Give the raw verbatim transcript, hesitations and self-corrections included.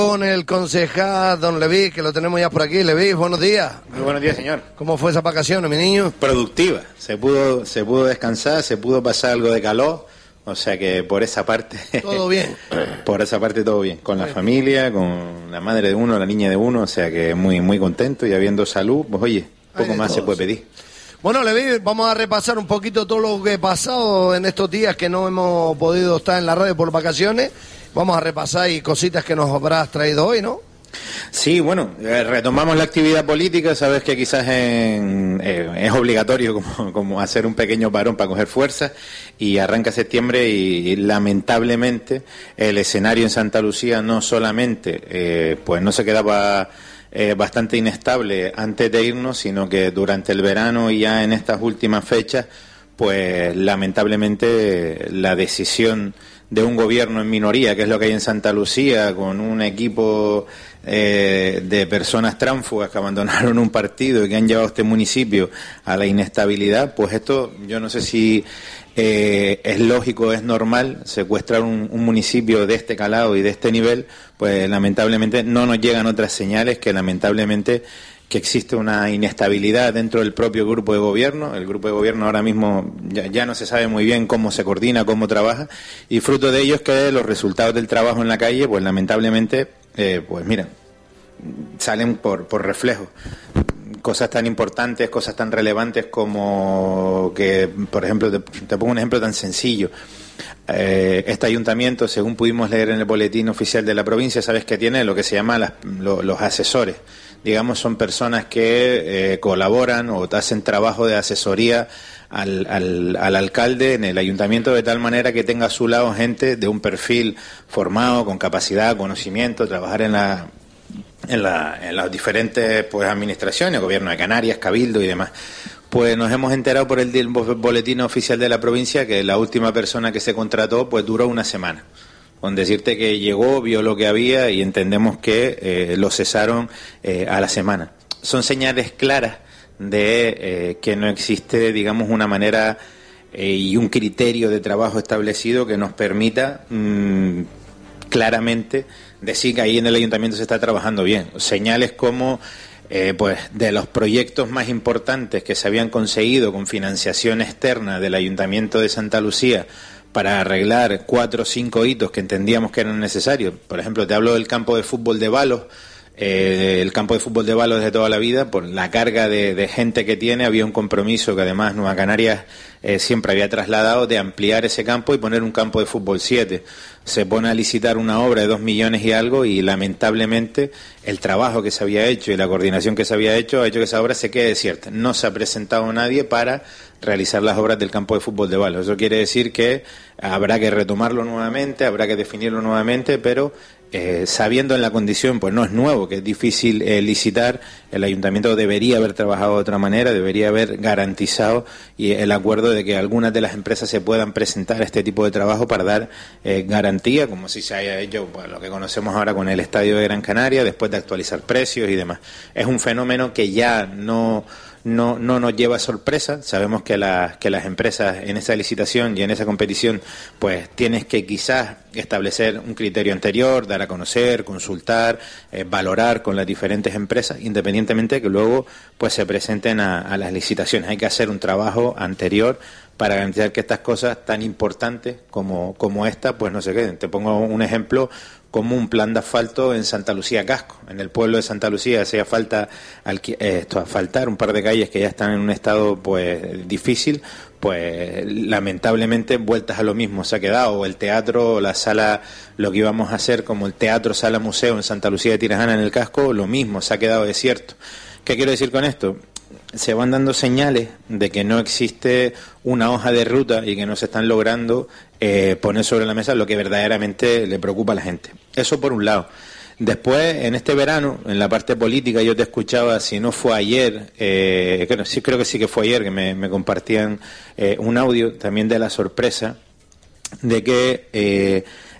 Con el concejal don Leví, que lo tenemos ya por aquí. Leví, buenos días. Muy buenos días, señor. ¿Cómo fue esa vacaciones, mi niño? Productiva. Se pudo, se pudo descansar, se pudo pasar algo de calor. O sea que por esa parte... Todo bien. Por esa parte todo bien. Con la familia, con la madre de uno, la niña de uno. O sea que muy, muy contento y habiendo salud, pues oye, poco más se puede pedir. Bueno, Leví, vamos a repasar un poquito todo lo que ha pasado en estos días que no hemos podido estar en la radio por vacaciones. Vamos a repasar y cositas que nos habrás traído hoy, ¿no? Sí, bueno, eh, retomamos la actividad política. Sabes que quizás en, eh, es obligatorio como, como hacer un pequeño parón para coger fuerza, y arranca septiembre y, y lamentablemente el escenario en Santa Lucía no solamente eh, pues no se quedaba eh, bastante inestable antes de irnos, sino que durante el verano y ya en estas últimas fechas, pues lamentablemente la decisión de un gobierno en minoría, que es lo que hay en Santa Lucía, con un equipo eh, de personas tránfugas que abandonaron un partido y que han llevado a este municipio a la inestabilidad, pues esto yo no sé si eh, es lógico, es normal secuestrar un, un municipio de este calado y de este nivel. Pues lamentablemente no nos llegan otras señales que lamentablemente que existe una inestabilidad dentro del propio grupo de gobierno. El grupo de gobierno ahora mismo ya, ya no se sabe muy bien cómo se coordina, cómo trabaja, y fruto de ello es que los resultados del trabajo en la calle, pues lamentablemente, eh, pues mira, salen por, por reflejo. Cosas tan importantes, cosas tan relevantes como que, por ejemplo, te, te pongo un ejemplo tan sencillo. Eh, este ayuntamiento, según pudimos leer en el boletín oficial de la provincia, sabes que tiene lo que se llama las, lo, los asesores. Digamos, son personas que eh, colaboran o hacen trabajo de asesoría al, al, al alcalde en el ayuntamiento, de tal manera que tenga a su lado gente de un perfil formado, con capacidad, conocimiento, trabajar en la en, la, en las diferentes pues administraciones, gobierno de Canarias, Cabildo y demás. Pues nos hemos enterado por el boletín oficial de la provincia que la última persona que se contrató pues duró una semana. Con decirte que llegó, vio lo que había y entendemos que eh, lo cesaron eh, a la semana. Son señales claras de eh, que no existe, digamos, una manera eh, y un criterio de trabajo establecido que nos permita mmm, claramente decir que ahí en el ayuntamiento se está trabajando bien. Señales como eh, pues de los proyectos más importantes que se habían conseguido con financiación externa del ayuntamiento de Santa Lucía para arreglar cuatro o cinco hitos que entendíamos que eran necesarios. Por ejemplo, te hablo del campo de fútbol de Balos. Eh, el campo de fútbol de Balos de toda la vida, por la carga de, de gente que tiene, había un compromiso que además Nueva Canarias eh, siempre había trasladado, de ampliar ese campo y poner un campo de fútbol siete. Se pone a licitar una obra de dos millones y algo, y lamentablemente el trabajo que se había hecho y la coordinación que se había hecho ha hecho que esa obra se quede desierta. No se ha presentado nadie para realizar las obras del campo de fútbol de Balos. Eso quiere decir que habrá que retomarlo nuevamente, habrá que definirlo nuevamente, pero Eh, sabiendo en la condición, pues no es nuevo, que es difícil eh, licitar, el ayuntamiento debería haber trabajado de otra manera, debería haber garantizado y el acuerdo de que algunas de las empresas se puedan presentar a este tipo de trabajo para dar eh, garantía, como si se haya hecho pues, lo que conocemos ahora con el Estadio de Gran Canaria, después de actualizar precios y demás. Es un fenómeno que ya no... No, no nos lleva sorpresa. Sabemos que, la, que las empresas en esa licitación y en esa competición pues tienes que quizás establecer un criterio anterior, dar a conocer, consultar, eh, valorar con las diferentes empresas, independientemente de que luego pues se presenten a, a las licitaciones. Hay que hacer un trabajo anterior para garantizar que estas cosas tan importantes como, como esta pues no se queden. Te pongo un ejemplo como un plan de asfalto en Santa Lucía Casco. En el pueblo de Santa Lucía hacía falta alqui- eh, esto, asfaltar un par de calles que ya están en un estado pues difícil, pues lamentablemente vueltas a lo mismo se ha quedado. O el teatro, o la sala, lo que íbamos a hacer como el teatro sala museo en Santa Lucía de Tirajana en el Casco, lo mismo, se ha quedado desierto. ¿Qué quiero decir con esto? Se van dando señales de que no existe una hoja de ruta y que no se están logrando eh, poner sobre la mesa lo que verdaderamente le preocupa a la gente. Eso por un lado. Después, en este verano, en la parte política, yo te escuchaba, si no fue ayer, eh, creo, sí, creo que sí que fue ayer, que me, me compartían eh, un audio también de la sorpresa de que eh,